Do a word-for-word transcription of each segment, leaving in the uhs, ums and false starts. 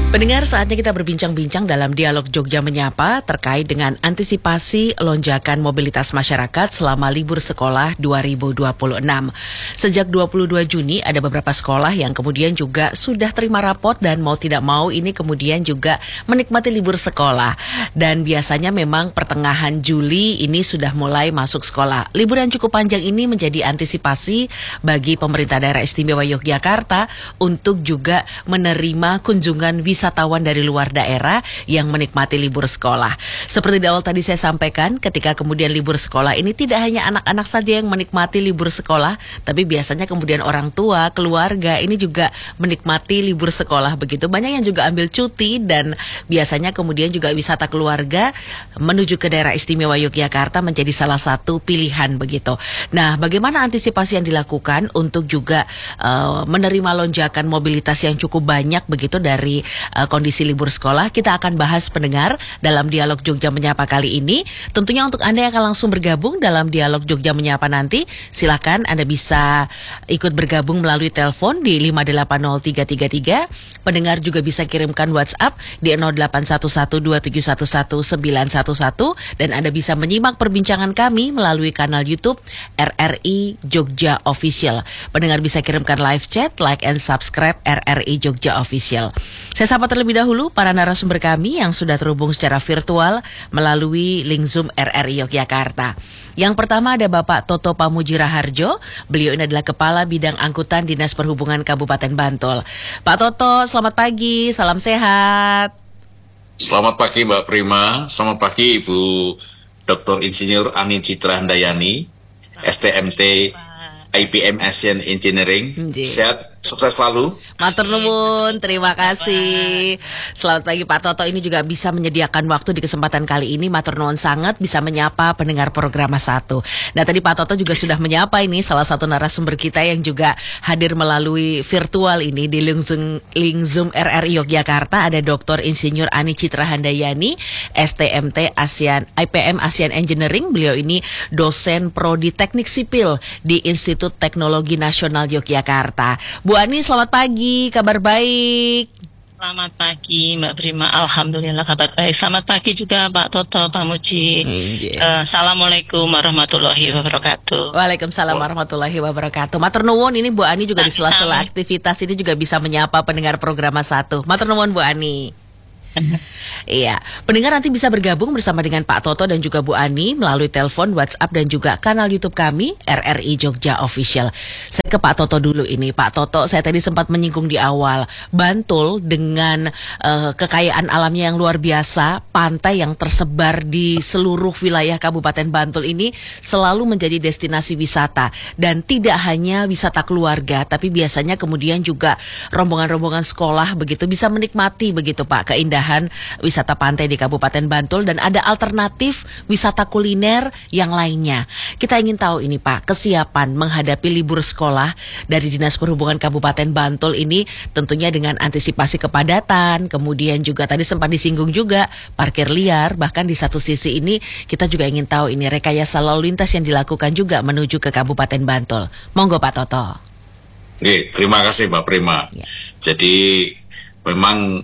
Pendengar, saatnya kita berbincang-bincang dalam Dialog Jogja Menyapa terkait dengan antisipasi lonjakan mobilitas masyarakat selama libur sekolah dua ribu dua puluh enam. Sejak dua puluh dua Juni ada beberapa sekolah yang kemudian juga sudah terima rapot dan mau tidak mau ini kemudian juga menikmati libur sekolah. Dan biasanya memang pertengahan Juli ini sudah mulai masuk sekolah. Liburan cukup panjang ini menjadi antisipasi bagi pemerintah daerah istimewa Yogyakarta untuk juga menerima kunjungan wisatawan wisatawan dari luar daerah yang menikmati libur sekolah. Seperti di awal tadi saya sampaikan, ketika kemudian libur sekolah ini tidak hanya anak-anak saja yang menikmati libur sekolah, tapi biasanya kemudian orang tua, keluarga ini juga menikmati libur sekolah begitu. Banyak yang juga ambil cuti dan biasanya kemudian juga wisata keluarga menuju ke daerah istimewa Yogyakarta menjadi salah satu pilihan begitu. Nah, bagaimana antisipasi yang dilakukan untuk juga uh, menerima lonjakan mobilitas yang cukup banyak begitu dari Uh, kondisi libur sekolah? Kita akan bahas, pendengar, dalam Dialog Jogja Menyapa kali ini. Tentunya untuk Anda yang akan langsung bergabung dalam Dialog Jogja Menyapa nanti, silakan Anda bisa ikut bergabung melalui telepon di lima delapan nol tiga tiga tiga. Pendengar juga bisa kirimkan WhatsApp di nol delapan satu satu dua tujuh satu satu sembilan satu satu dan Anda bisa menyimak perbincangan kami melalui kanal YouTube R R I Jogja Official. Pendengar bisa kirimkan live chat, like and subscribe R R I Jogja Official. Saya sapa terlebih dahulu para narasumber kami yang sudah terhubung secara virtual melalui link Zoom R R I Yogyakarta. Yang pertama ada Bapak Toto Pamujira Harjo. Beliau ini adalah Kepala Bidang Angkutan Dinas Perhubungan Kabupaten Bantul. Pak Toto, selamat pagi, salam sehat. Selamat pagi Mbak Prima, selamat pagi Ibu Doktor Insinyur Ani Citra Handayani, S T M T I P M Asian Engineering. Nji. Sehat, sukses selalu. Matur nuwun, terima kasih. Selamat pagi Pak Toto, ini juga bisa menyediakan waktu di kesempatan kali ini. Matur nuwun sangat bisa menyapa pendengar program satu. Nah, tadi Pak Toto juga sudah menyapa ini salah satu narasumber kita yang juga hadir melalui virtual ini di link Zoom, link Zoom R R I Yogyakarta. Ada Doktor Insinyur Ani Citra Handayani, S T M T ASEAN I P M Asian Engineering. Beliau ini dosen prodi Teknik Sipil di Institut Teknologi Nasional Yogyakarta. Bu Ani, selamat pagi, kabar baik. Selamat pagi Mbak Prima, alhamdulillah kabar baik. Selamat pagi juga Pak Toto, Pak Muji. Hmm, yeah. uh, Assalamualaikum warahmatullahi wabarakatuh. Waalaikumsalam warahmatullahi wabarakatuh. Matur nuwun, ini Bu Ani juga di sela-sela aktivitas ini juga bisa menyapa pendengar program satu. Matur nuwun Bu Ani. Iya, pendengar nanti bisa bergabung bersama dengan Pak Toto dan juga Bu Ani melalui telepon, WhatsApp dan juga kanal YouTube kami R R I Jogja Official. Saya ke Pak Toto dulu ini. Pak Toto, saya tadi sempat menyinggung di awal, Bantul dengan uh, kekayaan alamnya yang luar biasa, pantai yang tersebar di seluruh wilayah Kabupaten Bantul ini selalu menjadi destinasi wisata, dan tidak hanya wisata keluarga, tapi biasanya kemudian juga rombongan-rombongan sekolah begitu bisa menikmati begitu Pak keindahan wisata pantai di Kabupaten Bantul, dan ada alternatif wisata kuliner yang lainnya. Kita ingin tahu ini Pak, kesiapan menghadapi libur sekolah dari Dinas Perhubungan Kabupaten Bantul ini tentunya dengan antisipasi kepadatan, kemudian juga tadi sempat disinggung juga parkir liar, bahkan di satu sisi ini kita juga ingin tahu ini rekayasa lalu lintas yang dilakukan juga menuju ke Kabupaten Bantul. Monggo Pak Toto. Oke, terima kasih Mbak Prima. Ya. Jadi memang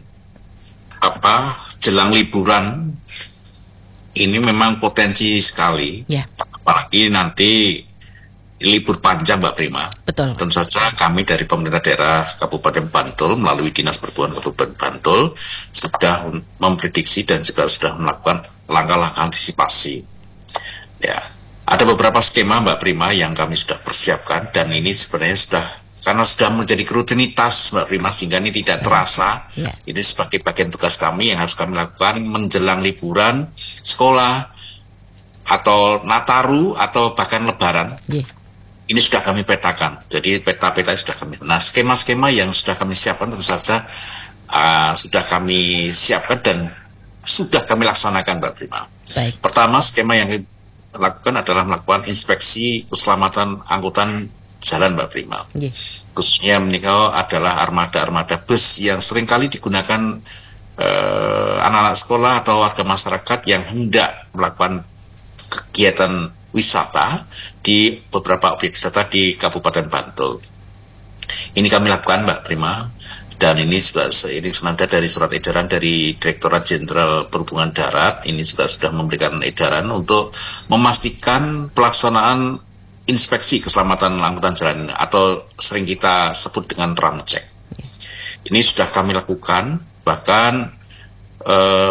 apa jelang liburan ini memang potensi sekali, yeah. Apalagi nanti libur panjang Mbak Prima. Betul. Tentu saja kami dari pemerintah daerah Kabupaten Bantul melalui Dinas Perhubungan Kabupaten Bantul sudah memprediksi dan juga sudah melakukan langkah-langkah antisipasi. Ya, ada beberapa skema Mbak Prima yang kami sudah persiapkan, dan ini sebenarnya sudah karena sudah menjadi rutinitas Mbak Prima sehingga ini tidak terasa. Yeah. Ini sebagai bagian tugas kami yang harus kami lakukan menjelang liburan sekolah atau Nataru atau bahkan Lebaran. Yeah. Ini sudah kami petakan. Jadi peta-peta sudah kami. Nah, skema-skema yang sudah kami siapkan tentu saja uh, sudah kami siapkan dan sudah kami laksanakan Mbak Prima. Baik. Pertama, skema yang kami lakukan adalah melakukan inspeksi keselamatan angkutan jalan Mbak Prima. Yeah. Khususnya menikah adalah armada-armada bus yang seringkali digunakan uh, anak-anak sekolah atau warga masyarakat yang hendak melakukan kegiatan wisata di beberapa objek wisata di Kabupaten Bantul. Ini kami lakukan Mbak Prima Dan ini juga seiring senada dari surat edaran dari Direktorat Jenderal Perhubungan Darat, ini juga sudah memberikan edaran untuk memastikan pelaksanaan inspeksi keselamatan angkutan jalan atau sering kita sebut dengan ramcek. Ini sudah kami lakukan, bahkan eh,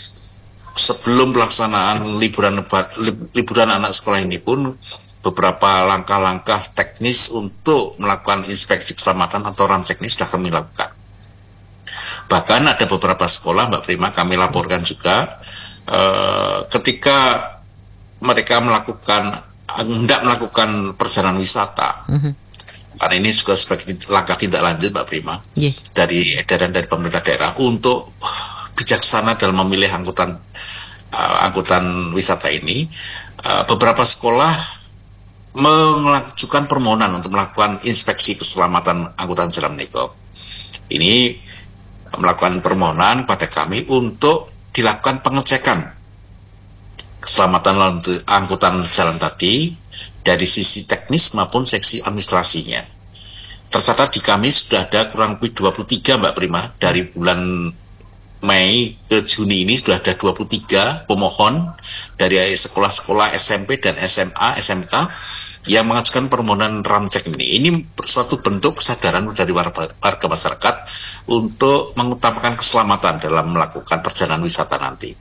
sebelum pelaksanaan liburan liburan anak sekolah ini pun beberapa langkah-langkah teknis untuk melakukan inspeksi keselamatan atau ramcek ini sudah kami lakukan. Bahkan ada beberapa sekolah, Mbak Prima, kami laporkan juga eh, ketika mereka melakukan hendak melakukan perjalanan wisata, mm-hmm. karena ini juga sebagai langkah tindak lanjut, Mbak Prima, yeah. dari edaran dari pemerintah daerah untuk bijaksana dalam memilih angkutan uh, angkutan wisata ini, uh, beberapa sekolah mengajukan permohonan untuk melakukan inspeksi keselamatan angkutan jalan menika. Ini melakukan permohonan pada kami untuk dilakukan pengecekan keselamatan angkutan jalan tadi dari sisi teknis maupun seksi administrasinya. Tercatat di kami sudah ada kurang lebih dua puluh tiga, Mbak Prima, dari bulan Mei ke Juni ini sudah ada dua puluh tiga pemohon dari sekolah-sekolah S M P dan S M A, S M K yang mengajukan permohonan ramcek ini. Ini suatu bentuk kesadaran dari warga, warga masyarakat untuk mengutamakan keselamatan dalam melakukan perjalanan wisata nanti.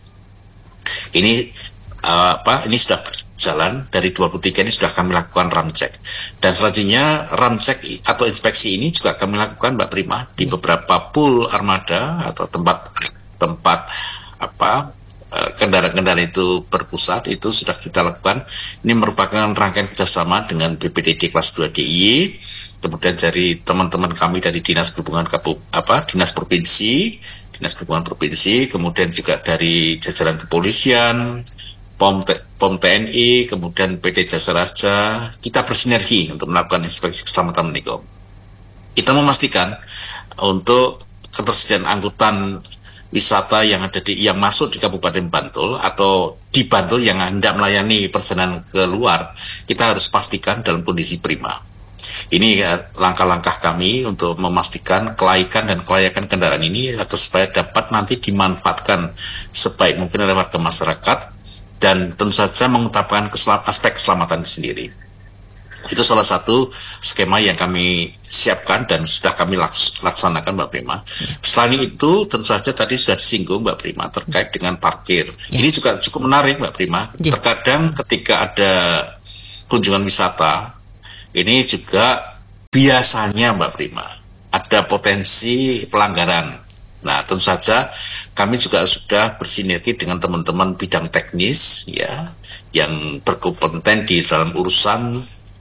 Ini uh, apa? Ini sudah berjalan dari dua puluh tiga ini sudah kami lakukan ramcek. Dan selanjutnya ramcek atau inspeksi ini juga kami lakukan, Mbak Prima, di beberapa pool armada atau tempat tempat apa? kendaraan-kendaraan itu berpusat, itu sudah kita lakukan. Ini merupakan rangkaian kerjasama dengan B P D D kelas dua D I Y, kemudian dari teman-teman kami dari Dinas Perhubungan Kabup, apa, Dinas Provinsi, Dinas Perhubungan Provinsi, kemudian juga dari jajaran kepolisian, POM, POM T N I, kemudian P T Jasa Raja. Kita bersinergi untuk melakukan inspeksi keselamatan menika. Kita memastikan untuk ketersediaan angkutan wisata yang ada di yang masuk di Kabupaten Bantul atau di Bantul yang hendak melayani perjalanan ke luar, kita harus pastikan dalam kondisi prima. Ini ya, langkah-langkah kami untuk memastikan kelaikan dan kelayakan kendaraan ini agar supaya dapat nanti dimanfaatkan sebaik mungkin oleh warga masyarakat dan tentu saja mengutamakan keselam, aspek keselamatan sendiri. Itu salah satu skema yang kami siapkan dan sudah kami laks laksanakan, Mbak Prima. Selain itu, tentu saja tadi sudah disinggung, Mbak Prima, terkait dengan parkir. Ya. Ini juga cukup menarik, Mbak Prima. Ya. Terkadang ketika ada kunjungan wisata, ini juga biasanya, Mbak Prima, ada potensi pelanggaran. Nah, tentu saja kami juga sudah bersinergi dengan teman-teman bidang teknis, ya, yang berkompeten di dalam urusan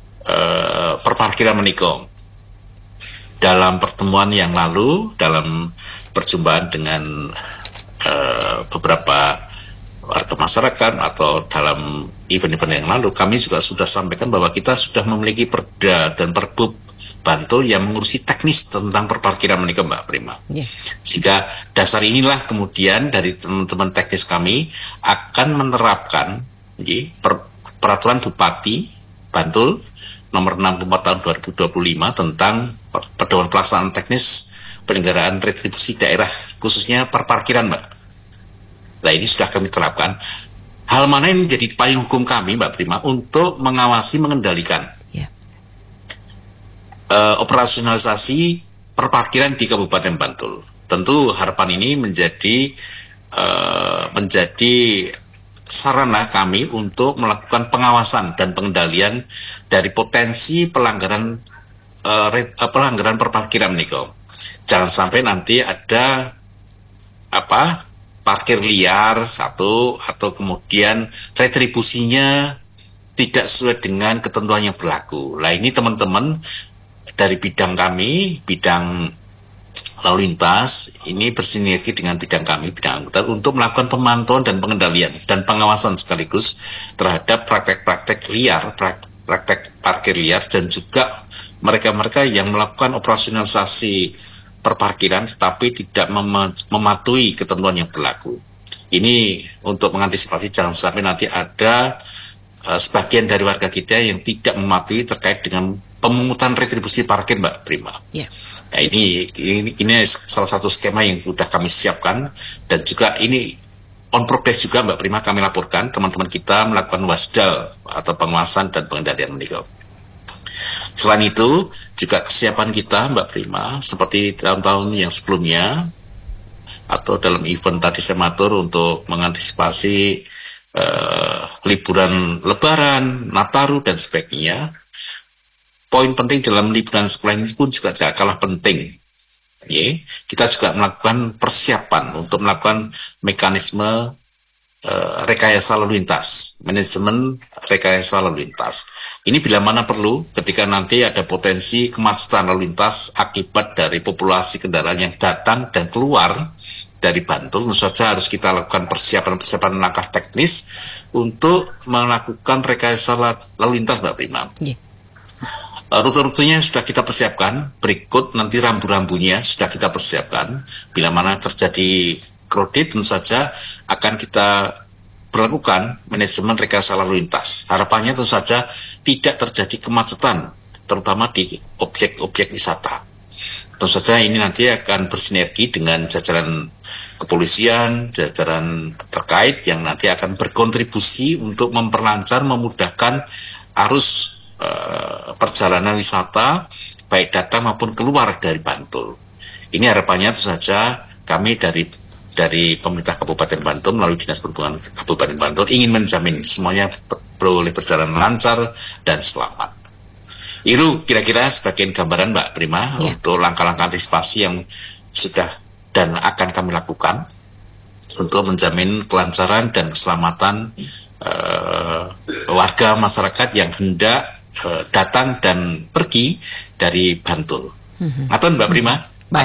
Uh, perparkiran menika. Dalam pertemuan yang lalu, dalam perjumpaan dengan uh, beberapa warga masyarakat atau dalam event-event yang lalu, kami juga sudah sampaikan bahwa kita sudah memiliki perda dan perbub Bantul yang mengurusi teknis tentang perparkiran menika, Mbak Prima. Yeah. Sehingga dasar inilah kemudian dari teman-teman teknis kami akan menerapkan ya, per, peraturan Bupati Bantul nomor enam puluh empat tahun dua ribu dua puluh lima tentang pedoman pelaksanaan teknis penyelenggaraan retribusi daerah khususnya perparkiran, Mbak. Nah, ini sudah kami terapkan. Hal mana yang menjadi payung hukum kami, Mbak Prima, untuk mengawasi, mengendalikan yeah. uh, operasionalisasi perparkiran di Kabupaten Bantul. Tentu harapan ini menjadi uh, menjadi sarana kami untuk melakukan pengawasan dan pengendalian dari potensi pelanggaran uh, re, uh, pelanggaran perparkiran menika. Jangan sampai nanti ada apa parkir liar satu atau kemudian retribusinya tidak sesuai dengan ketentuan yang berlaku. Nah, ini teman-teman dari bidang kami, bidang lalu lintas, ini bersinergi dengan bidang kami, bidang angkutan, untuk melakukan pemantauan dan pengendalian dan pengawasan sekaligus terhadap praktek-praktek liar, praktek parkir liar, dan juga mereka-mereka yang melakukan operasionalisasi perparkiran tetapi tidak mem mematuhi ketentuan yang berlaku. Ini untuk mengantisipasi jangan sampai nanti ada uh, sebagian dari warga kita yang tidak mematuhi terkait dengan pemungutan retribusi parkir, Mbak Prima. Yeah. Nah, ini, ini ini salah satu skema yang sudah kami siapkan, dan juga ini on progress juga Mbak Prima, kami laporkan teman-teman kita melakukan wasdal atau pengawasan dan pengendalian meninggal. Selain itu juga kesiapan kita Mbak Prima seperti tahun-tahun yang sebelumnya atau dalam event tadi saya matur untuk mengantisipasi uh, liburan Lebaran, Nataru dan sebagainya. Poin penting dalam liburan sekolah ini pun juga tidak kalah penting. Ya, kita juga melakukan persiapan untuk melakukan mekanisme uh, rekayasa lalu lintas, manajemen rekayasa lalu lintas. Ini bila mana perlu ketika nanti ada potensi kemacetan lalu lintas akibat dari populasi kendaraan yang datang dan keluar dari Bantul, tentu saja harus kita lakukan persiapan-persiapan langkah teknis untuk melakukan rekayasa lalu lintas, Mbak Prima. Yeah. Rute-rutenya sudah kita persiapkan, berikut nanti rambu-rambunya sudah kita persiapkan. Bila mana terjadi kredit, tentu saja akan kita berlakukan manajemen rekayasa lalu lintas. Harapannya tentu saja tidak terjadi kemacetan, terutama di objek-objek wisata. Tentu saja ini nanti akan bersinergi dengan jajaran kepolisian, jajaran terkait yang nanti akan berkontribusi untuk memperlancar, memudahkan arus perjalanan wisata baik datang maupun keluar dari Bantul. Ini harapannya tentu saja kami dari dari pemerintah Kabupaten Bantul melalui Dinas Perhubungan Kabupaten Bantul ingin menjamin semuanya boleh berjalan lancar dan selamat. Itu kira-kira sebagian gambaran Mbak Prima ya, untuk langkah-langkah antisipasi yang sudah dan akan kami lakukan untuk menjamin kelancaran dan keselamatan uh, warga masyarakat yang hendak datang dan pergi dari Bantul. Mm-hmm. Atau Mbak Prima, baik.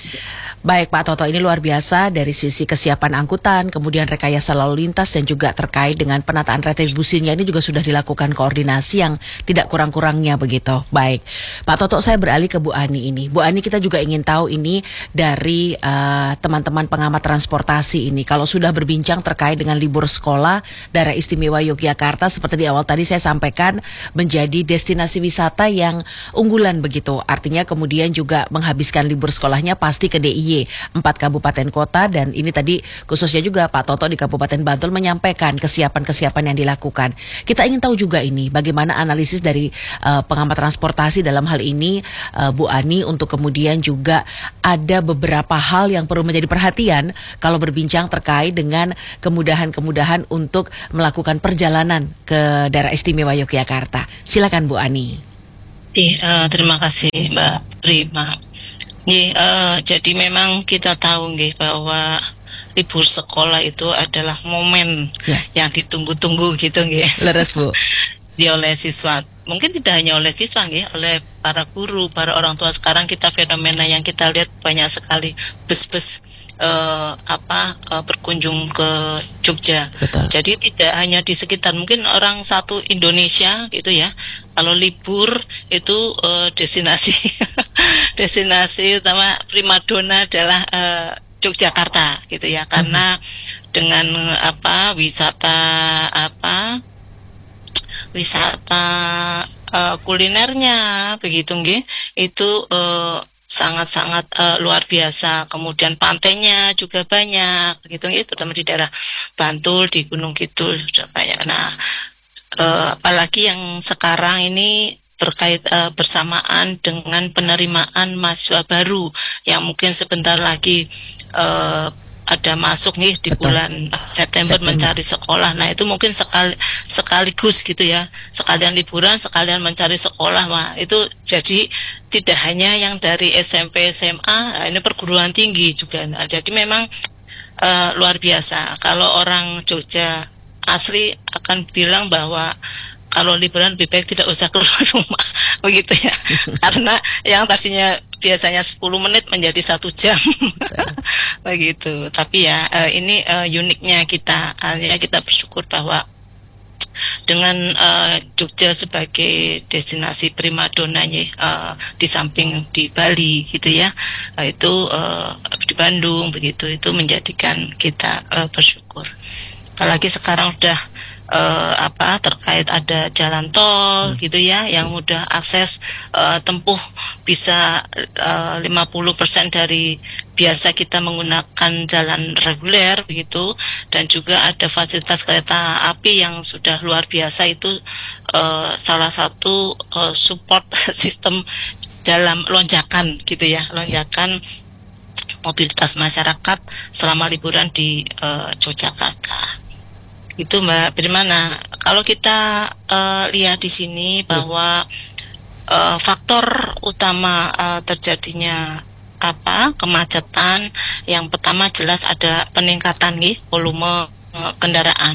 Baik Pak Toto, ini luar biasa dari sisi kesiapan angkutan, kemudian rekayasa lalu lintas dan juga terkait dengan penataan retribusinya ini juga sudah dilakukan koordinasi yang tidak kurang-kurangnya begitu. Baik, Pak Toto, saya beralih ke Bu Ani ini. Bu Ani, kita juga ingin tahu ini dari uh, teman-teman pengamat transportasi ini. Kalau sudah berbincang terkait dengan libur sekolah, daerah istimewa Yogyakarta seperti di awal tadi saya sampaikan menjadi destinasi wisata yang unggulan begitu. Artinya kemudian juga menghabiskan libur sekolahnya pasti ke D I Y empat kabupaten kota, dan ini tadi khususnya juga Pak Toto di Kabupaten Bantul menyampaikan kesiapan-kesiapan yang dilakukan. Kita ingin tahu juga ini bagaimana analisis dari uh, pengamat transportasi dalam hal ini uh, Bu Ani, untuk kemudian juga ada beberapa hal yang perlu menjadi perhatian kalau berbincang terkait dengan kemudahan-kemudahan untuk melakukan perjalanan ke daerah istimewa Yogyakarta. Silakan Bu Ani. Iya, uh, terima kasih Mbak Prima. Nggih, uh, jadi memang kita tahu nggih bahwa libur sekolah itu adalah momen ya, yang ditunggu-tunggu gitu nggih. Leres Bu. Di oleh siswa. Mungkin tidak hanya oleh siswa nggih, oleh para guru, para orang tua. Sekarang kita fenomena yang kita lihat banyak sekali bus-bus uh, apa uh, berkunjung ke Jogja. Betul. Jadi tidak hanya di sekitar, mungkin orang satu Indonesia gitu ya. Kalau libur itu uh, destinasi destinasi utama primadona adalah uh, Yogyakarta gitu ya, karena mm-hmm. dengan apa wisata apa wisata uh, kulinernya begitu nggih, itu uh, sangat-sangat uh, luar biasa. Kemudian pantainya juga banyak begitu nggih, terutama di daerah Bantul, di Gunung Kidul sudah banyak. Nah, Uh, apalagi yang sekarang ini terkait uh, bersamaan dengan penerimaan mahasiswa baru yang mungkin sebentar lagi uh, ada masuk nih di Betul. bulan September, September mencari sekolah. Nah itu mungkin sekali sekaligus gitu ya, sekalian liburan, sekalian mencari sekolah. Wah itu jadi tidak hanya yang dari S M P, S M A, nah, ini perguruan tinggi juga. Nah, jadi memang uh, luar biasa. Kalau orang Jogja asli akan bilang bahwa kalau liburan lebih baik tidak usah keluar rumah begitu ya, karena yang tadinya biasanya sepuluh menit menjadi satu jam begitu. Tapi ya ini uniknya kita, ya kita bersyukur bahwa dengan uh, Jogja sebagai destinasi primadonanya uh, di samping di Bali gitu ya, uh, itu uh, di Bandung begitu, itu menjadikan kita uh, bersyukur. Apalagi sekarang udah uh, apa terkait ada jalan tol hmm. gitu ya yang mudah akses uh, tempuh bisa uh, lima puluh persen dari biasa kita menggunakan jalan reguler begitu, dan juga ada fasilitas kereta api yang sudah luar biasa. Itu uh, salah satu uh, support sistem dalam lonjakan gitu ya, lonjakan mobilitas masyarakat selama liburan di uh, Yogyakarta. Itu Mbak Birmana. Kalau kita uh, lihat di sini bahwa uh, faktor utama uh, terjadinya apa kemacetan, yang pertama jelas ada peningkatan nih volume uh, kendaraan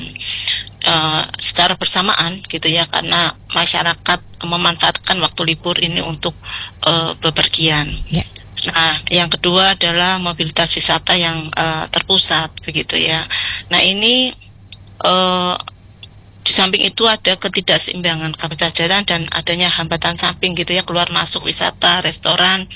uh, secara bersamaan gitu ya, karena masyarakat memanfaatkan waktu libur ini untuk uh, bepergian. Yeah. Nah, yang kedua adalah mobilitas wisata yang uh, terpusat begitu ya. Nah, ini uh, di samping itu ada ketidakseimbangan kapasitas jalan dan adanya hambatan samping gitu ya, keluar masuk wisata, restoran,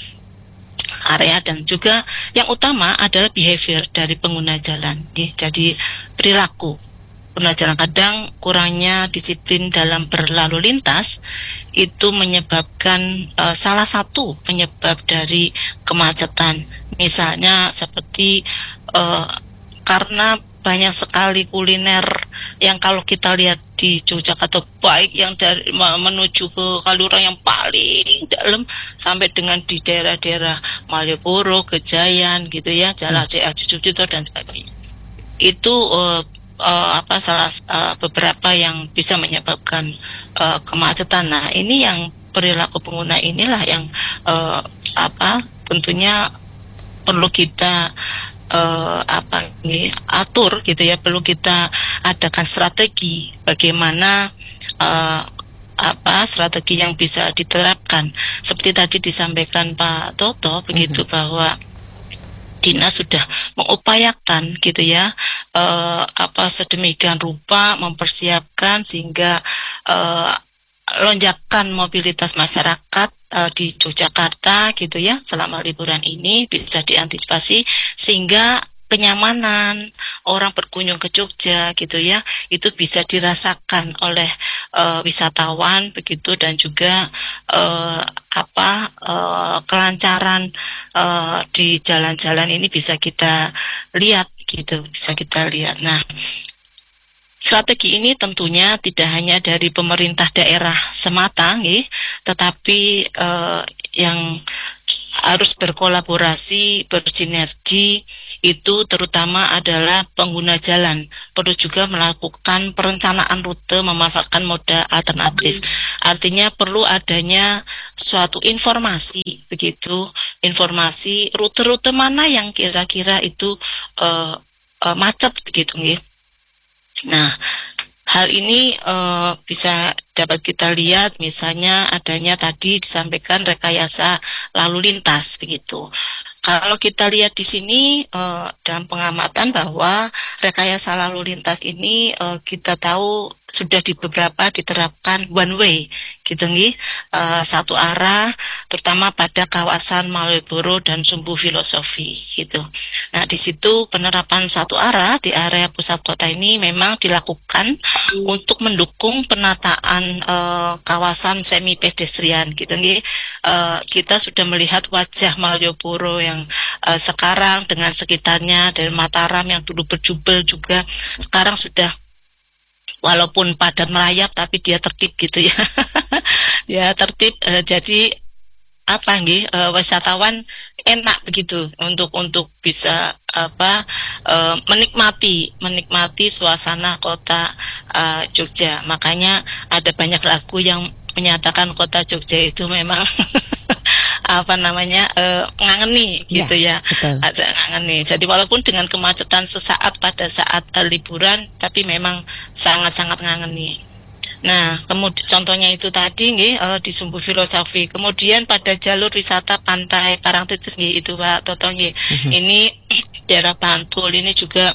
area, dan juga yang utama adalah behavior dari pengguna jalan. Jadi perilaku pengguna jalan, kadang kurangnya disiplin dalam berlalu lintas itu menyebabkan uh, salah satu penyebab dari kemacetan. Misalnya seperti uh, karena banyak sekali kuliner yang kalau kita lihat di Yogyakarta, baik yang dari menuju ke Kaliurang yang paling dalam sampai dengan di daerah-daerah Malioboro, Gejayan gitu ya, Jalan D A Sucipto dan sebagainya. Itu uh, uh, apa salah uh, beberapa yang bisa menyebabkan uh, kemacetan. Nah, ini yang perilaku pengguna inilah yang uh, apa tentunya perlu kita Uh, apa ini atur gitu ya, perlu kita adakan strategi bagaimana uh, apa strategi yang bisa diterapkan seperti tadi disampaikan Pak Toto begitu, mm-hmm. bahwa Dinas sudah mengupayakan gitu ya uh, apa sedemikian rupa mempersiapkan sehingga uh, lonjakan mobilitas masyarakat uh, di Yogyakarta gitu ya selama liburan ini bisa diantisipasi sehingga kenyamanan orang berkunjung ke Jogja gitu ya itu bisa dirasakan oleh uh, wisatawan begitu, dan juga uh, apa uh, kelancaran uh, di jalan-jalan ini bisa kita lihat gitu, bisa kita lihat. Nah, strategi ini tentunya tidak hanya dari pemerintah daerah semata, nih, tetapi eh, yang harus berkolaborasi, bersinergi, itu terutama adalah pengguna jalan. Perlu juga melakukan perencanaan rute memanfaatkan moda alternatif. Artinya perlu adanya suatu informasi, begitu, informasi rute-rute mana yang kira-kira itu eh, eh, macet, begitu, nih. Nah, hal ini uh, bisa dapat kita lihat misalnya adanya tadi disampaikan rekayasa lalu lintas begitu. Kalau kita lihat di sini uh, dalam pengamatan bahwa rekayasa lalu lintas ini uh, kita tahu sudah di beberapa diterapkan one way gitu nih, uh, satu arah terutama pada kawasan Malioboro dan Sumbu Filosofi gitu. Nah, di situ penerapan satu arah di area pusat kota ini memang dilakukan hmm. untuk mendukung penataan uh, kawasan semi pedestrian gitu nih. Uh, kita sudah melihat wajah Malioboro yang uh, sekarang dengan sekitarnya, dari Mataram yang dulu berjubel juga sekarang sudah walaupun padat merayap tapi dia tertib gitu ya. Ya tertib, uh, jadi apa nggih uh, wisatawan enak begitu untuk untuk bisa apa uh, menikmati menikmati suasana kota uh, Jogja. Makanya ada banyak lagu yang menyatakan kota Jogja itu memang apa namanya uh, ngangeni gitu ya, ya. Ada ngangeni. Jadi walaupun dengan kemacetan sesaat pada saat uh, liburan, tapi memang sangat-sangat ngangeni. Nah, kemudian contohnya itu tadi nggih uh, di Sumbu Filosofi. Kemudian pada jalur wisata pantai Parangtritis nggih itu Pak Toto nggih. Mm-hmm. Ini daerah Bantul ini juga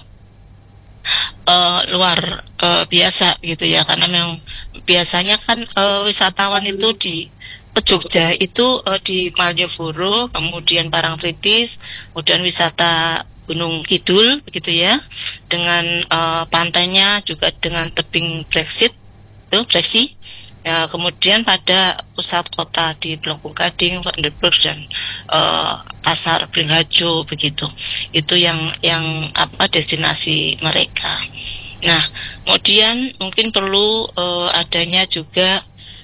uh, luar uh, biasa gitu ya, karena memang biasanya kan uh, wisatawan itu di ke Jogja itu uh, di Malioboro, kemudian Parangtritis, kemudian wisata Gunung Kidul begitu ya, dengan uh, pantainya juga dengan tebing Brexit, itu Brexit. Ya, kemudian pada pusat kota di Blok Gading, Vandenberg dan uh, Pasar Beringharjo begitu. Itu yang yang apa destinasi mereka. Nah, kemudian mungkin perlu uh, adanya juga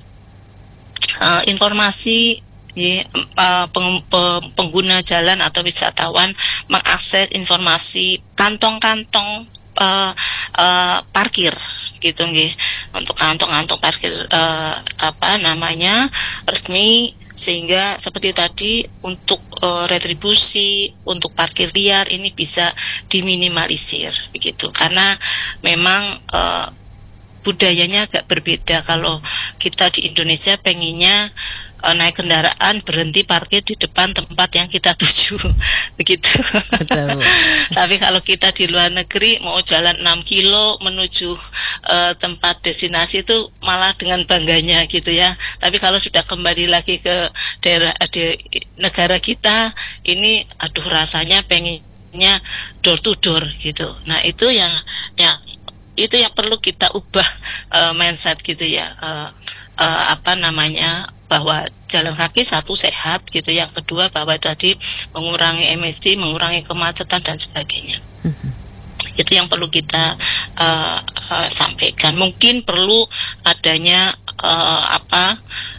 uh, informasi ya, uh, peng, pe, pengguna jalan atau wisatawan mengakses informasi kantong-kantong uh, uh, parkir gitu nggih, untuk kantong-kantong parkir uh, apa namanya resmi, sehingga seperti tadi untuk uh, retribusi untuk parkir liar ini bisa diminimalisir begitu, karena memang uh, budayanya agak berbeda. Kalau kita di Indonesia pengennya uh, naik kendaraan berhenti parkir di depan tempat yang kita tuju begitu. Betul. Tapi kalau kita di luar negeri mau jalan enam kilo menuju uh, tempat destinasi itu malah dengan bangganya gitu ya. Tapi kalau sudah kembali lagi ke daerah di negara kita ini, aduh rasanya pengennya door to door gitu. Nah itu yang yang itu yang perlu kita ubah uh, mindset gitu ya, uh, uh, apa namanya, bahwa jalan kaki satu sehat gitu, yang kedua bahwa tadi mengurangi emisi, mengurangi kemacetan dan sebagainya. Mm-hmm. Itu yang perlu kita uh, uh, sampaikan. Mungkin perlu adanya uh, apa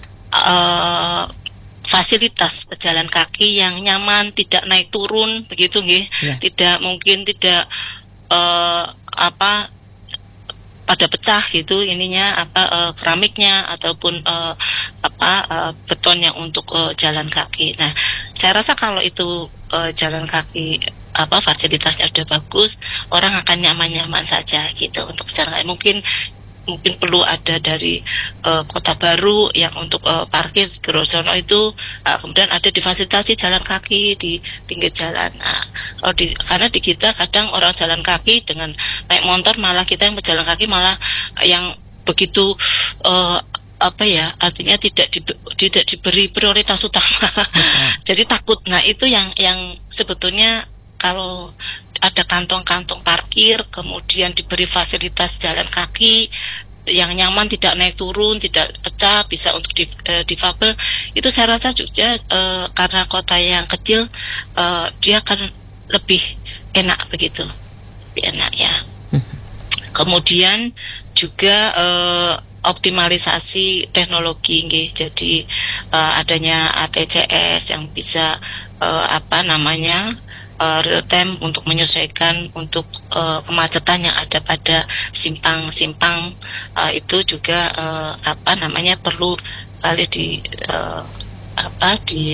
uh, fasilitas pejalan kaki yang nyaman, tidak naik turun begitu nggih. Yeah. Tidak mungkin tidak uh, apa pada pecah gitu ininya apa uh, keramiknya ataupun uh, apa uh, betonnya untuk uh, jalan kaki. Nah, saya rasa kalau itu uh, jalan kaki apa fasilitasnya sudah bagus, orang akan nyaman-nyaman saja gitu untuk jalan kaki. Mungkin mungkin perlu ada dari uh, Kota Baru yang untuk uh, parkir Gerosono itu, uh, kemudian ada difasilitasi jalan kaki di pinggir jalan. Nah, kalau di, karena di kita kadang orang jalan kaki dengan naik motor, malah kita yang berjalan kaki malah yang begitu uh, apa ya, artinya tidak di, tidak diberi prioritas utama. Jadi takut. Nah itu yang yang sebetulnya kalau ada kantong-kantong parkir, kemudian diberi fasilitas jalan kaki yang nyaman, tidak naik turun, tidak pecah, bisa untuk di, e, difabel, itu saya rasa juga e, karena kota yang kecil, e, dia akan lebih enak begitu, lebih enak ya. Kemudian juga e, optimalisasi teknologi, nggih. Jadi e, adanya A T C S yang bisa e, apa namanya Uh, real time untuk menyesuaikan untuk uh, kemacetan yang ada pada simpang-simpang, uh, itu juga uh, apa namanya perlu kali di uh, apa di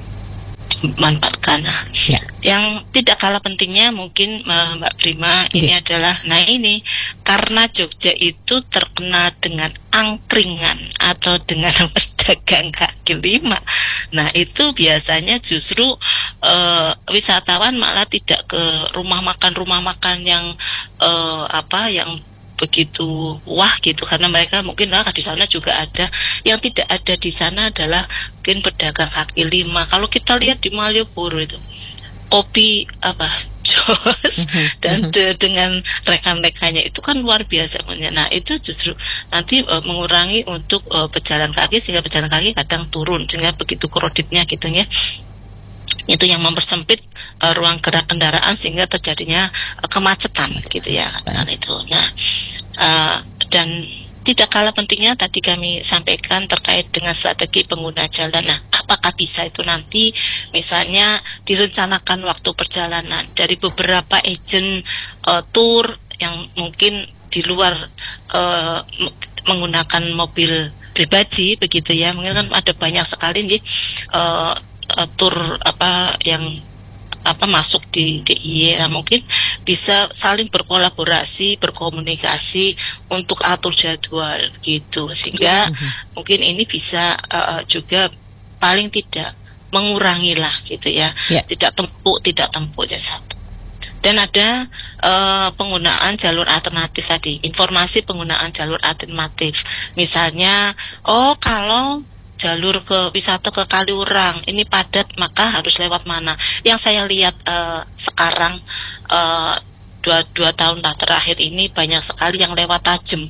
dimanfaatkan. Ya. Yang tidak kalah pentingnya mungkin uh, Mbak Prima ini ya. adalah, nah ini karena Jogja itu terkenal dengan angkringan atau dengan pedagang kaki lima. Nah itu biasanya justru uh, wisatawan malah tidak ke rumah makan rumah makan yang uh, apa yang begitu wah gitu, karena mereka mungkin lah di sana juga ada. Yang tidak ada di sana adalah mungkin pedagang kaki lima. Kalau kita lihat di Malioboro itu kopi apa jos dan de, dengan rekan-rekannya itu kan luar biasa punya. Nah itu justru nanti uh, mengurangi untuk uh, pejalan kaki, sehingga pejalan kaki kadang turun, sehingga begitu kreditnya gitu ya. Itu yang mempersempit uh, ruang gerak kendaraan sehingga terjadinya uh, kemacetan gitu ya. Nah, itu. Nah, uh, dan tidak kalah pentingnya tadi kami sampaikan terkait dengan strategi pengguna jalan. Nah, apakah bisa itu nanti misalnya direncanakan waktu perjalanan dari beberapa agent uh, tour yang mungkin di luar uh, menggunakan mobil pribadi begitu ya. Mungkin kan ada banyak sekali nih uh, uh, tour apa yang apa masuk di D I Y. Nah, mungkin bisa saling berkolaborasi, berkomunikasi untuk atur jadwal gitu, sehingga mm-hmm. mungkin ini bisa uh, juga paling tidak mengurangi lah gitu ya, yeah. tidak tempuk tidak tempuk ya satu. Dan ada uh, penggunaan jalur alternatif tadi, informasi penggunaan jalur alternatif, misalnya oh kalau jalur ke wisata ke Kaliurang ini padat, maka harus lewat mana? Yang saya lihat uh, sekarang uh, dua dua tahun lah terakhir ini banyak sekali yang lewat Tajem.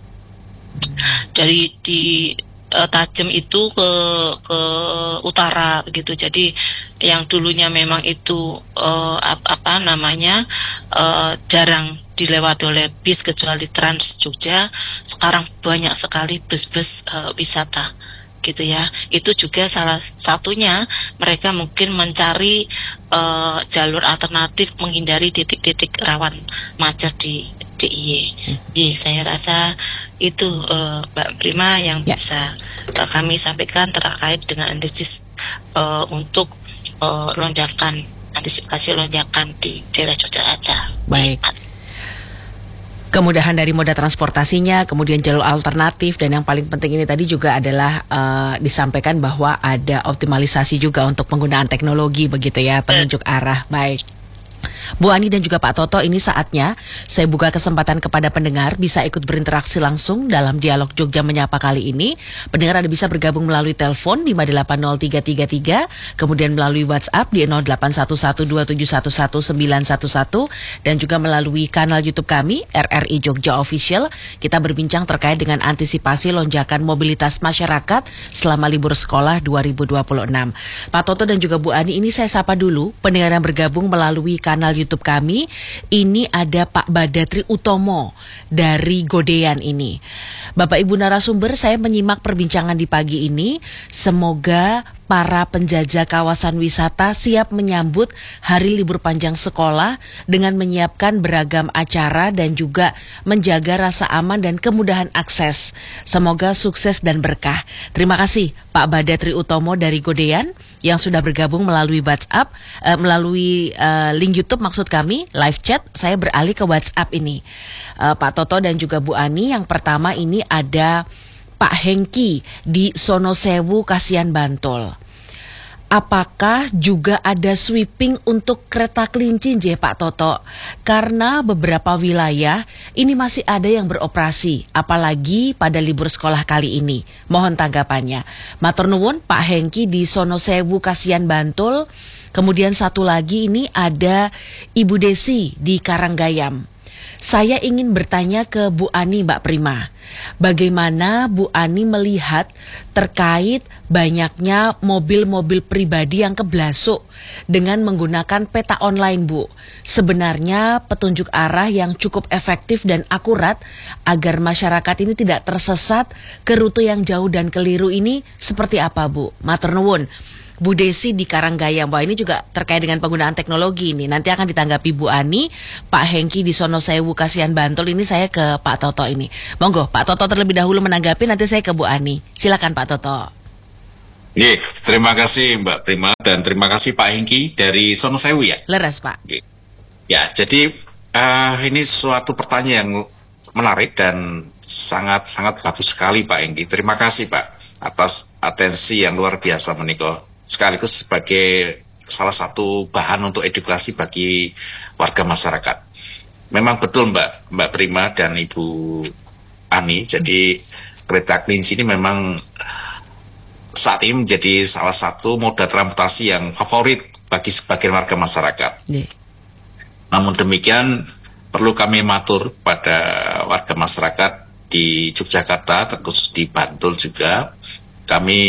Dari di uh, Tajem itu ke ke utara gitu. Jadi yang dulunya memang itu uh, apa, apa namanya uh, jarang dilewati oleh bis kecuali Trans Jogja, sekarang banyak sekali bus-bus uh, wisata gitu ya. Itu juga salah satunya mereka mungkin mencari uh, jalur alternatif menghindari titik-titik rawan macet di D I Y. Jadi saya rasa itu uh, Mbak Prima yang ya. bisa uh, kami sampaikan terkait dengan analisis uh, untuk uh, lonjakan, antisipasi lonjakan di daerah Jogja aja. Baik. Kemudahan dari moda transportasinya, kemudian jalur alternatif, dan yang paling penting ini tadi juga adalah uh, disampaikan bahwa ada optimalisasi juga untuk penggunaan teknologi begitu ya, penunjuk arah. Baik. Bu Ani dan juga Pak Toto, ini saatnya saya buka kesempatan kepada pendengar bisa ikut berinteraksi langsung dalam dialog Jogja Menyapa kali ini. Pendengar ada bisa bergabung melalui telepon lima delapan nol tiga tiga tiga, kemudian melalui WhatsApp di nol delapan satu satu dua tujuh satu satu sembilan satu satu, dan juga melalui kanal YouTube kami R R I Jogja Official. Kita berbincang terkait dengan antisipasi lonjakan mobilitas masyarakat selama libur sekolah dua ribu dua puluh enam. Pak Toto dan juga Bu Ani, ini saya sapa dulu pendengar yang bergabung melalui kanal YouTube kami. Ini ada Pak Badatri Utomo dari Godean ini. Bapak Ibu narasumber, saya menyimak perbincangan di pagi ini. Semoga para penjajah kawasan wisata siap menyambut hari libur panjang sekolah dengan menyiapkan beragam acara dan juga menjaga rasa aman dan kemudahan akses. Semoga sukses dan berkah. Terima kasih Pak Badatri Utomo dari Godean yang sudah bergabung melalui WhatsApp, uh, melalui uh, link YouTube maksud kami, live chat. Saya beralih ke WhatsApp ini. Uh, Pak Toto dan juga Bu Ani, yang pertama ini ada Pak Hengki di Sonosewu, Kasihan, Bantul. Apakah juga ada sweeping untuk kereta kelinci, J Pak Toto? Karena beberapa wilayah ini masih ada yang beroperasi, apalagi pada libur sekolah kali ini. Mohon tanggapannya. Matur nuwun Pak Hengki di Sonosewu, Kasihan, Bantul. Kemudian satu lagi ini ada Ibu Desi di Karanggayam. Saya ingin bertanya ke Bu Ani, Mbak Prima. Bagaimana Bu Ani melihat terkait banyaknya mobil-mobil pribadi yang keblasuk dengan menggunakan peta online, Bu? Sebenarnya petunjuk arah yang cukup efektif dan akurat agar masyarakat ini tidak tersesat ke rute yang jauh dan keliru ini seperti apa, Bu? Matur nuwun. Bu Desi di Karanggayam. Wah, ini juga terkait dengan penggunaan teknologi ini. Nanti akan ditanggapi Bu Ani. Pak Hengki di Sonosewu, Kasihan, Bantul. Ini saya ke Pak Toto ini. Monggo, Pak Toto terlebih dahulu menanggapi, nanti saya ke Bu Ani. Silakan Pak Toto. Ye, terima kasih Mbak Prima dan terima kasih Pak Hengki dari Sonosewu ya. Leres Pak. Ye. Ya, jadi uh, ini suatu pertanyaan yang menarik dan sangat sangat bagus sekali Pak Hengki. Terima kasih Pak atas atensi yang luar biasa menika. Sekaligus sebagai salah satu bahan untuk edukasi bagi warga masyarakat. Memang betul Mbak Mbak Prima dan Ibu Ani, jadi kereta kelinci ini memang saat ini menjadi salah satu moda transportasi yang favorit bagi sebagian warga masyarakat. Yeah. Namun demikian perlu kami matur pada warga masyarakat di Yogyakarta, terkhusus di Bantul juga, kami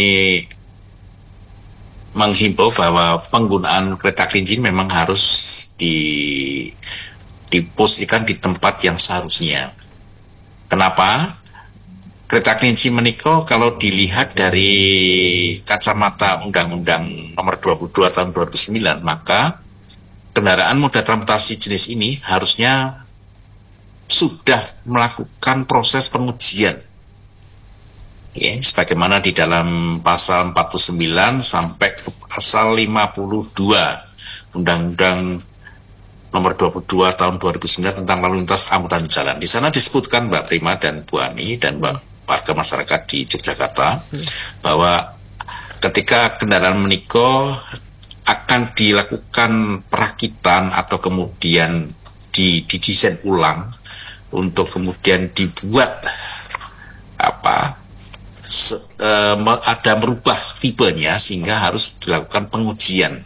menghimbau bahwa penggunaan kereta kelinci memang harus di, diposisikan di tempat yang seharusnya. Kenapa? Kereta kelinci menika kalau dilihat dari kacamata Undang-Undang Nomor dua puluh dua Tahun dua ribu sembilan, maka kendaraan moda transportasi jenis ini harusnya sudah melakukan proses pengujian. Ya, sebagaimana di dalam pasal empat puluh sembilan sampai pasal lima puluh dua Undang-Undang Nomor dua puluh dua Tahun dua ribu sembilan tentang lalu lintas angkutan jalan. Di sana disebutkan Mbak Prima dan Bu Ani dan Mbak warga masyarakat di Yogyakarta hmm. bahwa ketika kendaraan menika akan dilakukan perakitan atau kemudian didesain ulang untuk kemudian dibuat apa uh, ada merubah tipenya sehingga harus dilakukan pengujian.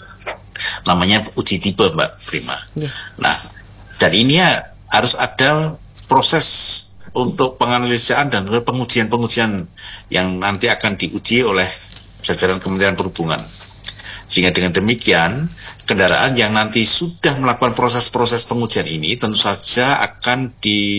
Namanya uji tipe, Mbak Prima. Yeah. Nah, dan ini ya harus ada proses untuk penganalisaan dan pengujian-pengujian yang nanti akan diuji oleh jajaran Kementerian Perhubungan. Sehingga dengan demikian, kendaraan yang nanti sudah melakukan proses-proses pengujian ini tentu saja akan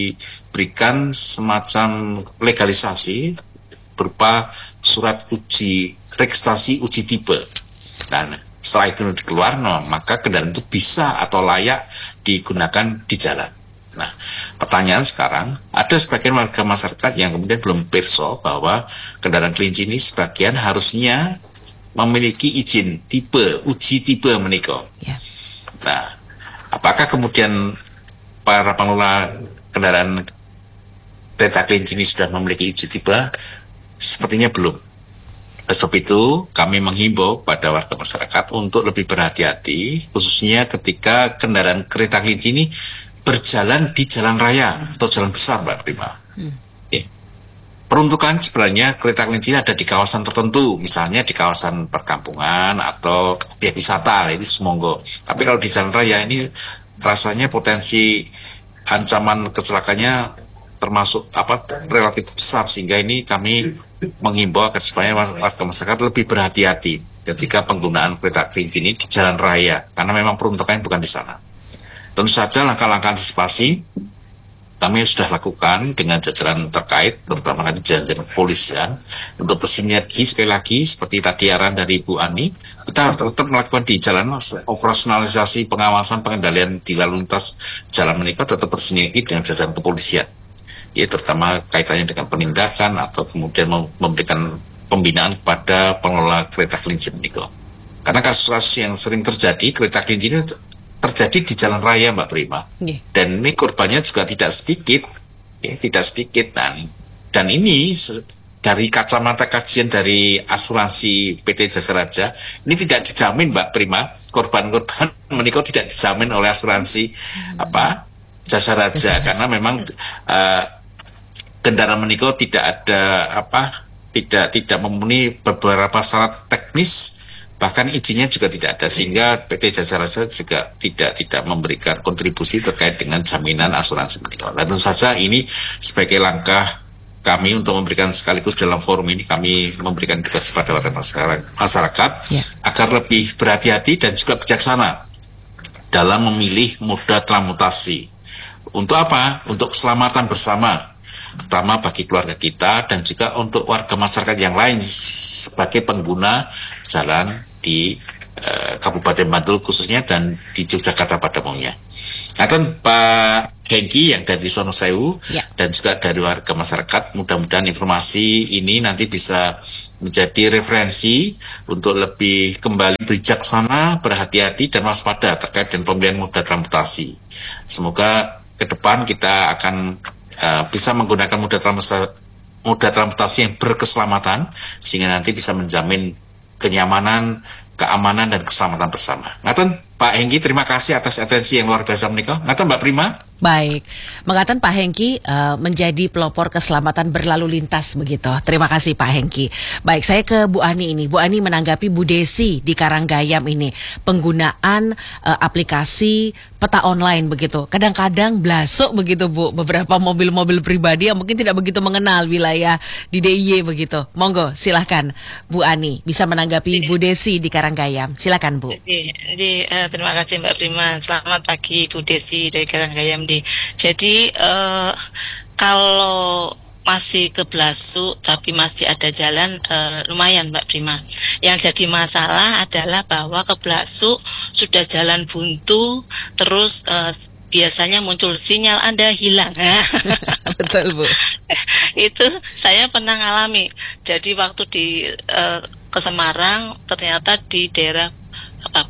diberikan semacam legalisasi berupa surat uji registrasi uji tipe. Dan setelah itu keluar, no, maka kendaraan itu bisa atau layak digunakan di jalan. Nah, pertanyaan sekarang, ada sebagian warga masyarakat yang kemudian belum perso bahwa kendaraan kelinci ini sebagian harusnya memiliki izin tipe, uji tipe menika. Yeah. Nah, apakah kemudian para pengelola kendaraan kereta kelinci ini sudah memiliki uji tipe? Sepertinya belum. Sebab itu kami menghimbau pada warga masyarakat untuk lebih berhati-hati, khususnya ketika kendaraan kereta kelinci ini berjalan di jalan raya atau jalan besar, Mbak Prima. Hmm. Ya. Peruntukan sebenarnya kereta kelinci ini ada di kawasan tertentu, misalnya di kawasan perkampungan atau objek wisata, ini semonggo. Tapi kalau di jalan raya ini rasanya potensi ancaman kecelakaannya termasuk apa relatif besar, sehingga ini kami menghimbau agar supaya warga masyarakat lebih berhati-hati ketika penggunaan kereta kelinci ini di jalan raya, karena memang peruntukannya bukan di sana. Tentu saja langkah-langkah antisipasi kami sudah lakukan dengan jajaran terkait, terutama nanti jajaran kepolisian, untuk bersinergi sekali lagi seperti tadi arahan dari Bu Ani, kita harus tetap melakukan di jalan operasionalisasi pengawasan pengendalian di lalu lintas jalan menikah, tetap bersinergi dengan jajaran kepolisian. Ya, terutama kaitannya dengan penindakan atau kemudian memberikan pembinaan kepada pengelola kereta kelinci menikah. Karena kasus-kasus yang sering terjadi, kereta kelinci ini terjadi di jalan raya, Mbak Prima. Yeah. Dan ini korbannya juga tidak sedikit, ya, tidak sedikit. Nah, dan ini dari kacamata kajian dari asuransi P T Jasa Raja, ini tidak dijamin, Mbak Prima, korban-korban menikah tidak dijamin oleh asuransi hmm. apa Jasa Raja, karena memang uh, kendaraan menikah tidak ada apa tidak tidak memenuhi beberapa syarat teknis, bahkan izinnya juga tidak ada, sehingga P T Jasa Raja juga tidak tidak memberikan kontribusi terkait dengan jaminan asuransi menikah. Dan tentu saja ini sebagai langkah kami untuk memberikan, sekaligus dalam forum ini kami memberikan tugas kepada warga masyarakat ya, agar lebih berhati-hati dan juga bijaksana dalam memilih moda transportasi. Untuk apa? Untuk keselamatan bersama, pertama bagi keluarga kita dan juga untuk warga masyarakat yang lain sebagai pengguna jalan di uh, Kabupaten Bantul khususnya dan di Yogyakarta pada umumnya. Nah, Pak Hengki yang dari Sono Sewu ya, dan juga dari warga masyarakat, mudah-mudahan informasi ini nanti bisa menjadi referensi untuk lebih kembali bijaksana, berhati-hati dan waspada terkait dengan pemilihan moda transportasi. Semoga ke depan kita akan uh, bisa menggunakan moda transportasi, moda transportasi yang berkeselamatan, sehingga nanti bisa menjamin kenyamanan, keamanan dan keselamatan bersama. Ngaten Pak Hengki, terima kasih atas atensi yang luar biasa menikah. Ngaten Mbak Prima. Baik, mengatakan Pak Hengki uh, menjadi pelopor keselamatan berlalu lintas begitu. Terima kasih Pak Hengki. Baik, saya ke Bu Ani ini. Bu Ani menanggapi Bu Desi di Karanggayam ini, penggunaan uh, aplikasi peta online begitu. Kadang-kadang blasuk begitu Bu, beberapa mobil-mobil pribadi yang mungkin tidak begitu mengenal wilayah di D I Y begitu. Monggo, silahkan Bu Ani bisa menanggapi Bu Desi di Karanggayam. Silakan Bu. Jadi, jadi uh, terima kasih Mbak Prima. Selamat pagi Bu Desi dari Karanggayam. Jadi uh, kalau masih ke Blasuk tapi masih ada jalan, uh, lumayan Mbak Prima. Yang jadi masalah adalah bahwa ke Blasuk sudah jalan buntu, terus uh, biasanya muncul sinyal Anda hilang. Betul Bu. Itu saya pernah ngalami. Jadi waktu di uh, ke Semarang, ternyata di daerah apa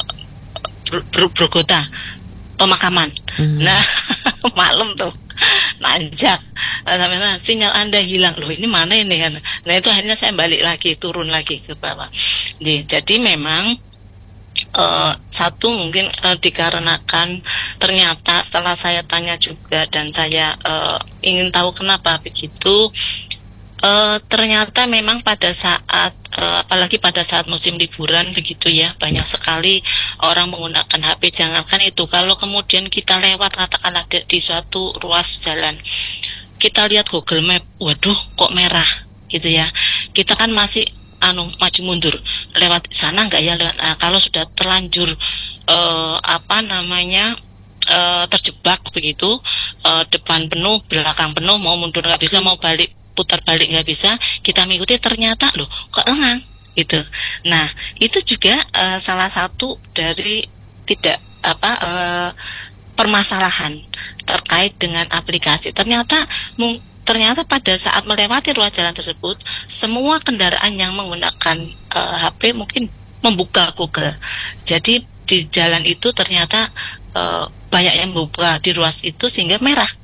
Brogota pemakaman. Hmm. Nah, malam tuh nanjak, nah, sinyal Anda hilang. Loh, ini mana ini kan? Nah, itu akhirnya saya balik lagi, turun lagi ke bawah. Jadi, jadi memang uh, satu mungkin uh, dikarenakan ternyata setelah saya tanya juga dan saya uh, ingin tahu kenapa begitu, Uh, ternyata memang pada saat uh, apalagi pada saat musim liburan begitu ya, banyak sekali orang menggunakan H P. Jangankan itu, kalau kemudian kita lewat katakanlah di, di suatu ruas jalan, kita lihat Google Map, waduh kok merah gitu ya, kita kan masih anu maju mundur, lewat sana enggak ya, lewat. Nah, kalau sudah terlanjur uh, apa namanya uh, terjebak begitu, uh, depan penuh, belakang penuh, mau mundur nggak bisa, mau balik putar balik nggak bisa, kita mengikuti, ternyata loh kok lengang gitu. Nah itu juga uh, salah satu dari tidak apa uh, permasalahan terkait dengan aplikasi. Ternyata mung, ternyata pada saat melewati ruas jalan tersebut, semua kendaraan yang menggunakan uh, H P mungkin membuka Google. Jadi di jalan itu ternyata uh, banyak yang membuka di ruas itu sehingga merah.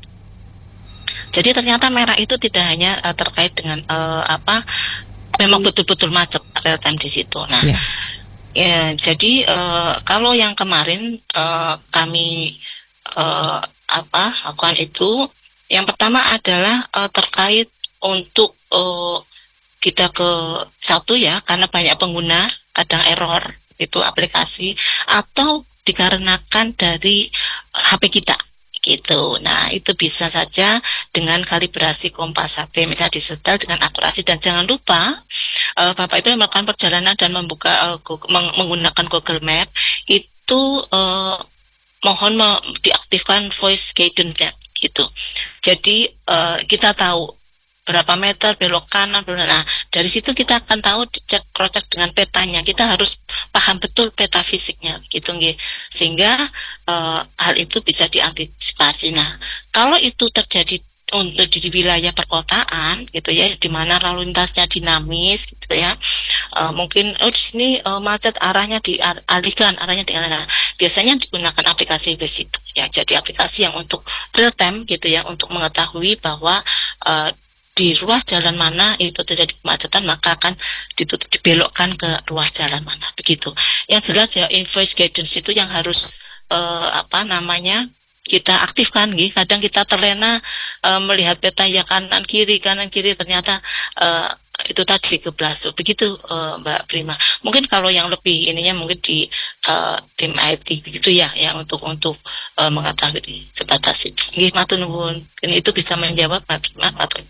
Jadi ternyata merah itu tidak hanya uh, terkait dengan uh, apa, memang betul-betul macet real time di situ. Nah, yeah. ya, jadi uh, kalau yang kemarin uh, kami uh, apa lakukan itu, yang pertama adalah uh, terkait untuk uh, kita ke satu ya, karena banyak pengguna kadang error itu aplikasi, atau dikarenakan dari H P kita. Gitu. Nah, itu bisa saja dengan kalibrasi kompas H P, misalnya disetel dengan akurasi. Dan jangan lupa uh, Bapak Ibu yang melakukan perjalanan dan membuka uh, Google, meng menggunakan Google Map itu uh, mohon me diaktifkan voice guidance-nya gitu. Jadi uh, kita tahu berapa meter belok kanan, belok. Nah, dari situ kita akan tahu, dicek cross-check dengan petanya. Kita harus paham betul peta fisiknya gitu nggih. Sehingga uh, hal itu bisa diantisipasi. Nah, kalau itu terjadi untuk di wilayah perkotaan gitu ya, di mana lalu lintasnya dinamis gitu ya, uh, mungkin oh di sini uh, macet, arahnya dialihkan, arahnya dialihkan. Nah, biasanya digunakan aplikasi basic ya, jadi aplikasi yang untuk real time gitu ya, untuk mengetahui bahwa uh, di ruas jalan mana itu terjadi kemacetan, maka akan ditutup, dibelokkan ke ruas jalan mana begitu. Yang jelas ya, voice guidance itu yang harus uh, apa namanya kita aktifkan gitu. Kadang kita terlena uh, melihat peta ya, kanan kiri kanan kiri, ternyata uh, itu tadi keblasuk begitu uh, Mbak Prima. Mungkin kalau yang lebih ininya mungkin di uh, tim I T begitu ya, yang untuk untuk uh, mengetahui sebatas itu. Nggih, matur nuwun. Itu bisa menjawab Mbak Prima. Matur.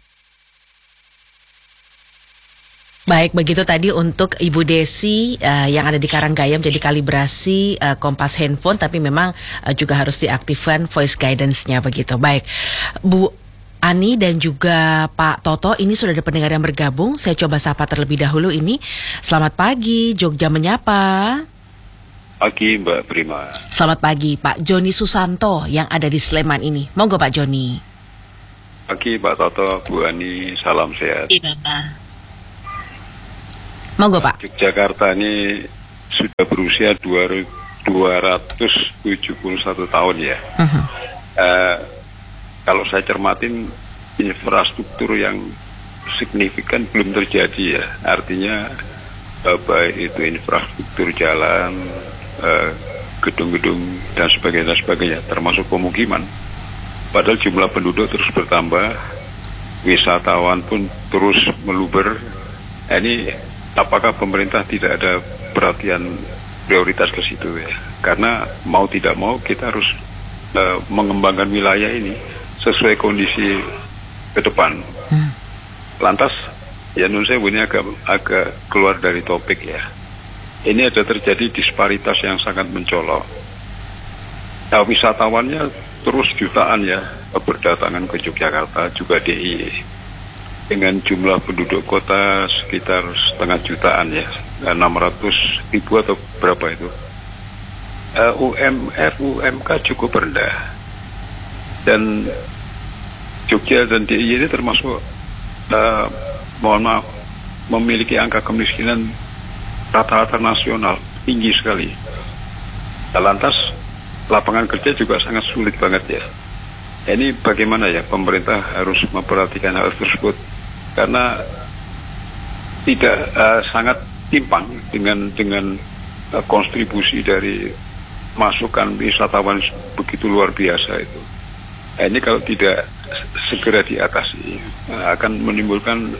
Baik, begitu tadi untuk Ibu Desi uh, yang ada di Karanggayam, jadi kalibrasi uh, kompas handphone, tapi memang uh, juga harus diaktifkan voice guidance-nya begitu. Baik, Bu Ani dan juga Pak Toto, ini sudah ada pendengar yang bergabung. Saya coba sapa terlebih dahulu ini. Selamat pagi, Jogja Menyapa. Pagi Mbak Prima. Selamat pagi Pak Joni Susanto yang ada di Sleman ini. Monggo Pak Joni. Pagi Pak Toto, Bu Ani, salam sehat. Iya Bapak. Monggo Pak. Yogyakarta ini sudah berusia dua ratus tujuh puluh satu tahun ya. Uh-huh. uh, Kalau saya cermatin, infrastruktur yang signifikan belum terjadi ya. Artinya uh, baik itu infrastruktur jalan, uh, gedung-gedung dan sebagainya, sebagainya, termasuk pemukiman. Padahal jumlah penduduk terus bertambah, wisatawan pun terus meluber. Ini apakah pemerintah tidak ada perhatian prioritas ke situ ya? Karena mau tidak mau kita harus uh, mengembangkan wilayah ini sesuai kondisi ke depan. Hmm. Lantas, ya nun saya ini agak agak keluar dari topik ya. Ini ada terjadi disparitas yang sangat mencolok. Nah, wisatawannya terus jutaan ya berdatangan ke Yogyakarta, juga D I Y. Dengan jumlah penduduk kota sekitar setengah jutaan ya, enam ratus ribu atau berapa itu. uh, U M R, U M K cukup rendah. Dan Jogja dan D I Y ini termasuk uh, mohon maaf memiliki angka kemiskinan rata-rata nasional tinggi sekali. Nah, lantas lapangan kerja juga sangat sulit banget ya. Ini bagaimana ya pemerintah harus memperhatikan hal tersebut, karena tidak uh, sangat timpang dengan dengan uh, kontribusi dari masukan wisatawan begitu luar biasa itu. Nah, ini kalau tidak segera diatasi uh, akan menimbulkan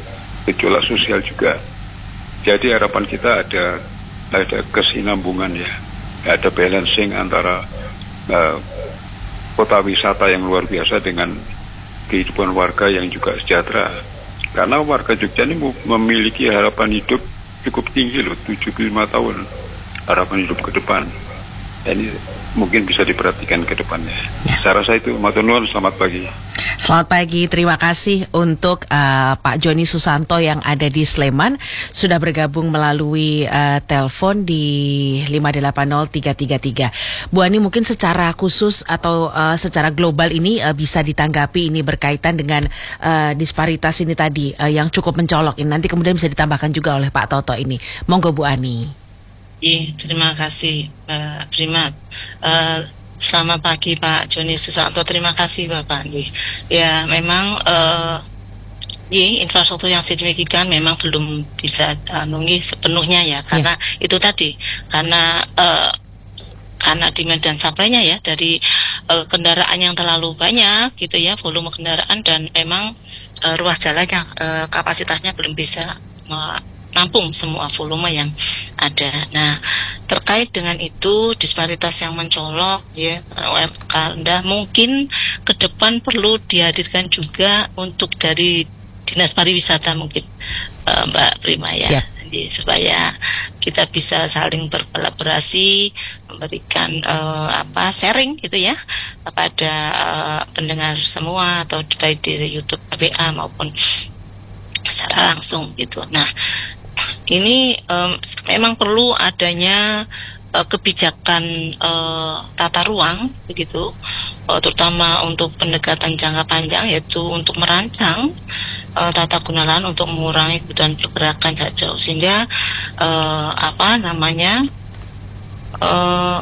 gejolak sosial juga. Jadi harapan kita ada ada kesinambungan ya, ada balancing antara uh, kota wisata yang luar biasa dengan kehidupan warga yang juga sejahtera. Karena warga Jogja ini memiliki harapan hidup cukup tinggi loh, tujuh puluh lima tahun harapan hidup ke depan. Ini mungkin bisa diperhatikan ke depannya. Ya. Saya rasa itu. Matur nuwun, selamat pagi. Selamat pagi, terima kasih untuk uh, Pak Joni Susanto yang ada di Sleman sudah bergabung melalui uh, telepon di lima delapan nol tiga tiga tiga. Bu Ani, mungkin secara khusus atau uh, secara global ini uh, bisa ditanggapi ini berkaitan dengan uh, disparitas ini tadi uh, yang cukup mencolok ini. Nanti kemudian bisa ditambahkan juga oleh Pak Toto ini. Monggo Bu Ani. Iya, terima kasih Pak Primat. Uh, Selamat pagi Pak Joni Susanto, terima kasih Bapak. Ya memang uh, ya, infrastruktur yang signifikan memang belum bisa nunggu sepenuhnya ya, karena yeah. itu tadi karena uh, karena demand dan supply-nya ya dari uh, kendaraan yang terlalu banyak gitu ya, volume kendaraan, dan memang uh, ruas jalannya uh, kapasitasnya belum bisa menampung semua volume yang ada. Nah, terkait dengan itu disparitas yang mencolok ya, karena mungkin ke depan perlu dihadirkan juga untuk dari Dinas Pariwisata mungkin uh, Mbak Prima ya. Siap. Jadi supaya kita bisa saling berkolaborasi, memberikan uh, apa sharing gitu ya kepada uh, pendengar semua, atau baik di YouTube, W A maupun secara langsung gitu. Nah, ini um, memang perlu adanya uh, kebijakan uh, tata ruang begitu, uh, terutama untuk pendekatan jangka panjang, yaitu untuk merancang uh, tata guna lahan untuk mengurangi kebutuhan pergerakan jarak jauh, sehingga uh, apa namanya uh,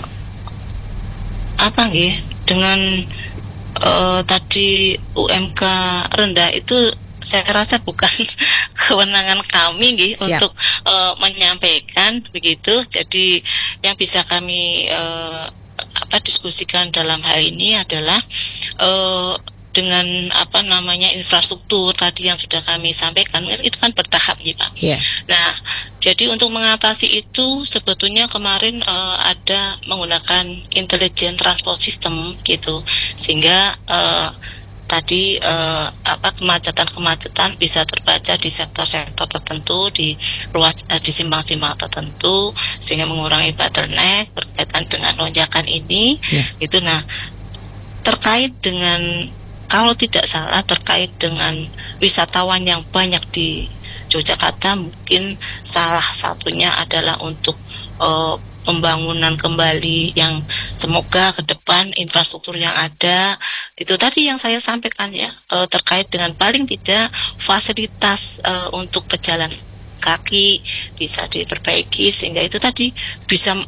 apa nih dengan uh, tadi U M K rendah itu saya rasa bukan kewenangan kami gitu untuk uh, menyampaikan begitu. Jadi yang bisa kami uh, apa diskusikan dalam hal ini adalah uh, dengan apa namanya infrastruktur tadi yang sudah kami sampaikan, itu kan bertahap ya Pak. Yeah. Nah, jadi untuk mengatasi itu sebetulnya kemarin uh, ada menggunakan intelligent transport system gitu, sehingga uh, tadi eh, apa kemacetan-kemacetan bisa terbaca di sektor-sektor tertentu, di ruas eh, di simpang-simpang tertentu, sehingga mengurangi bottleneck berkaitan dengan lonjakan ini. Yeah. Itu nah terkait dengan, kalau tidak salah terkait dengan wisatawan yang banyak di Yogyakarta, mungkin salah satunya adalah untuk eh, pembangunan kembali yang semoga ke depan infrastruktur yang ada itu tadi yang saya sampaikan ya, e, terkait dengan paling tidak fasilitas e, untuk pejalan kaki bisa diperbaiki, sehingga itu tadi bisa